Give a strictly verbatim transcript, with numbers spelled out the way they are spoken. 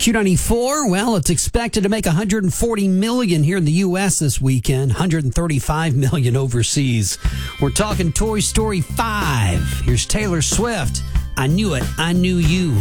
Q ninety-four, well, it's expected to make one hundred forty million dollars here in the U S this weekend, one hundred thirty-five million dollars overseas. We're talking Toy Story five. Here's Taylor Swift. I knew it. I knew you.